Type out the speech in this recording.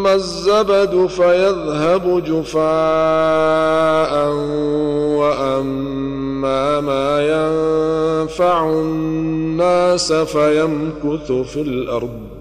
أما الزبد فيذهب جفاء وأما ما ينفع الناس فيمكث في الأرض